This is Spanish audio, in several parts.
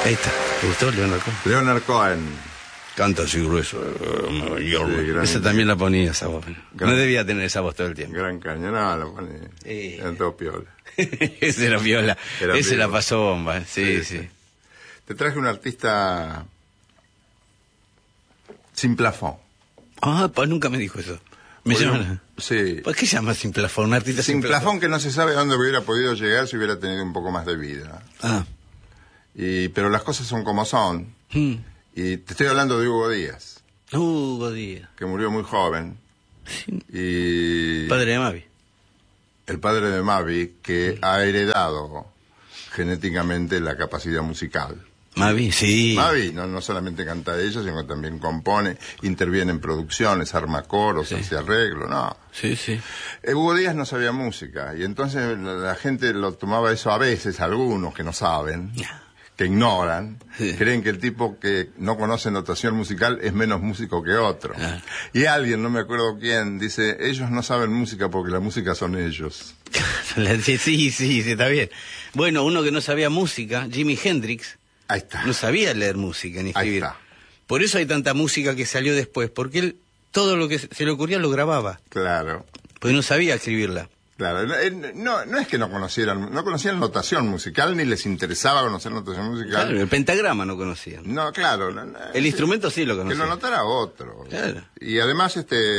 Ahí está. ¿Te gustó Leonard Cohen? Leonard Cohen. Canta así grueso. Esa también la ponía, esa voz. No debía tener esa voz todo el tiempo. Gran caña, no, la ponía. Era todo piola. Ese era viola. Ese la pasó bomba. Sí, sí. Te traje un artista sin plafón. Ah, pues nunca me dijo eso. Sí. ¿Por qué se llama sin plafón? Un artista sin plafón que no se sabe dónde hubiera podido llegar si hubiera tenido un poco más de vida. Ah. Pero las cosas son como son. Y te estoy hablando de Hugo Díaz. Hugo Díaz. Que murió muy joven. Sí. Y padre de Mavi. El padre de Mavi, que ha heredado genéticamente la capacidad musical. Mavi, sí. Mavi no solamente canta ella, sino que también compone, interviene en producciones, arma coros, hace arreglo, ¿no? Sí, sí. Hugo Díaz no sabía música, y entonces la gente lo tomaba eso a veces, algunos que no saben, que ignoran, creen que el tipo que no conoce notación musical es menos músico que otro. Y alguien, no me acuerdo quién, dice, ellos no saben música porque la música son ellos. Sí, está bien. Bueno, uno que no sabía música, Jimi Hendrix, ahí está. No sabía leer música ni escribir. Ahí está. Por eso hay tanta música que salió después, porque él todo lo que se le ocurría lo grababa. Claro. Porque no sabía escribirla. Claro, no es que no conocían notación musical, ni les interesaba conocer notación musical. Claro, el pentagrama no conocían. No, claro. El instrumento sí lo conocían. Que lo notara otro. Claro. Y además,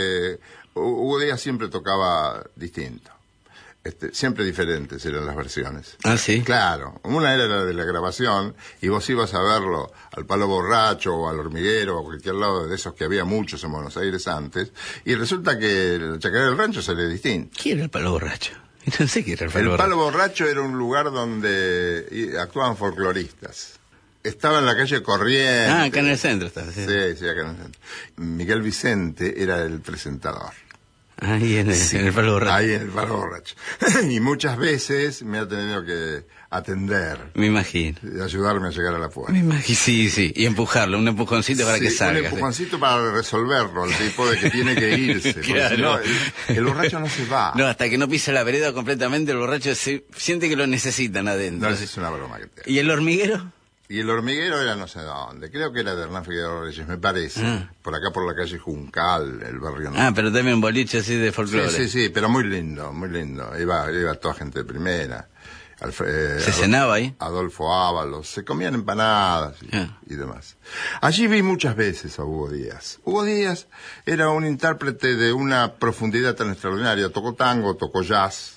Hugo Díaz siempre tocaba distinto. Siempre diferentes eran las versiones. Ah, sí. Claro, una era la de la grabación y vos ibas a verlo al Palo Borracho o al Hormiguero o a cualquier lado de esos que había muchos en Buenos Aires antes, y resulta que el Chacarera del Rancho sale distinto. ¿Quién era el Palo Borracho? No sé qué era el Palo Borracho. El Palo Borracho era un lugar donde actuaban folcloristas. Estaba en la calle Corrientes. Ah, acá en el centro estaba. Sí, acá en el centro. Miguel Vicente era el presentador. Ahí en el Palo Borracho. Ahí en el Palo Borracho. Y muchas veces me ha tenido que atender. Me imagino. Y ayudarme a llegar a la puerta. Me imagino, sí. Y empujarlo, un empujoncito para que salga. Un empujoncito para resolverlo, el tipo de que tiene que irse. Claro. Si no, el borracho no se va. No, hasta que no pisa la vereda completamente, el borracho siente que lo necesitan adentro. No, es una broma que te hago. ¿Y el hormiguero? Y el hormiguero era no sé dónde, creo que era de Hernán Figueroa Reyes, me parece. Por acá por la calle Juncal, el barrio. Pero también un boliche así de folclore. Sí, pero muy lindo, muy lindo. Iba toda gente de primera. ¿Se cenaba ahí? Adolfo Ábalos, se comían empanadas y demás. Allí vi muchas veces a Hugo Díaz. Hugo Díaz era un intérprete de una profundidad tan extraordinaria. Tocó tango, tocó jazz.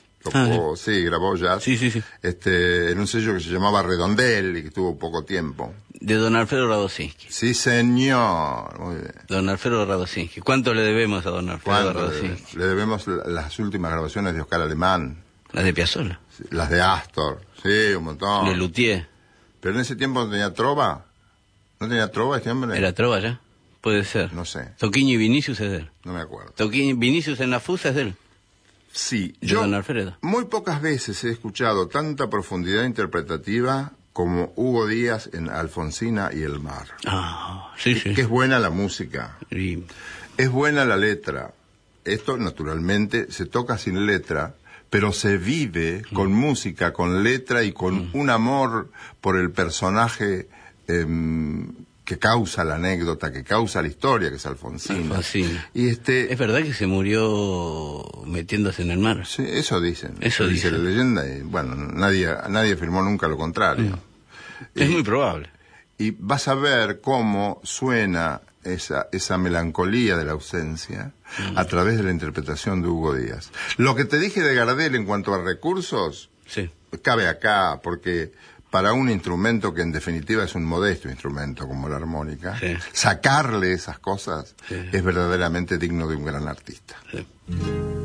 Grabó jazz. Sí. En un sello que se llamaba Redondel y que tuvo poco tiempo. De don Alfredo Radosinski. Sí, señor. Muy bien. Don Alfredo Radosinski. ¿Cuánto le debemos a don Alfredo Radosinski? Le debemos las últimas grabaciones de Oscar Alemán. Las de Piazzolla. Sí, las de Astor. Sí, un montón. De Luthier. Pero en ese tiempo no tenía trova. ¿No tenía trova este hombre? ¿Era trova ya? Puede ser. No sé. Toquinho y Vinicius es de él. No me acuerdo. Vinicius en la Fusa es de él. Sí, yo don Alfredo. Muy pocas veces he escuchado tanta profundidad interpretativa como Hugo Díaz en Alfonsina y el mar. Sí. Que es buena la música. Sí. Es buena la letra. Esto, naturalmente, se toca sin letra, pero se vive con música, con letra y con un amor por el personaje que causa la anécdota, que causa la historia, que es Alfonsina. Y ¿Es verdad que se murió metiéndose en el mar? Sí, eso dicen. Eso dice la leyenda. Y, bueno, nadie afirmó nunca lo contrario. Es muy probable. Y vas a ver cómo suena esa melancolía de la ausencia a través de la interpretación de Hugo Díaz. Lo que te dije de Gardel en cuanto a recursos, cabe acá, porque para un instrumento que en definitiva es un modesto instrumento como la armónica, sacarle esas cosas es verdaderamente digno de un gran artista. Sí.